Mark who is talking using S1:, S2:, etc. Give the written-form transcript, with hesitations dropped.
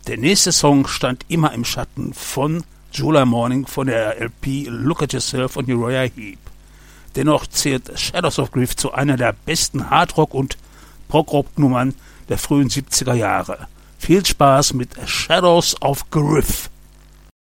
S1: Der nächste Song stand immer im Schatten von July Morning von der LP Look at Yourself von Uriah Heep. Dennoch zählt Shadows of Grief zu einer der besten Hardrock- und Prog-Rock-Nummern der frühen 70er Jahre. Viel Spaß mit Shadows of Grief.